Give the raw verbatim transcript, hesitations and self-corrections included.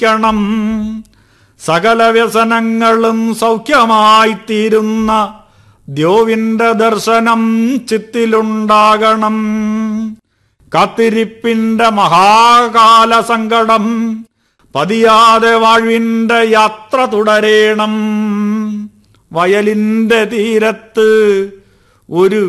ഭജിക്കണം. സകല വ്യസനങ്ങളും സൗഖ്യമായിത്തീരുന്ന ദ്യോവിന്റെ ദർശനം ചിത്തിലുണ്ടാകണം. കാത്തിരിപ്പിന്റെ മഹാകാല സങ്കടം പതിയാതെ വാഴ്വിന്റെ യാത്ര തുടരേണം. വയലിന്റെ തീരത്ത് ഒരു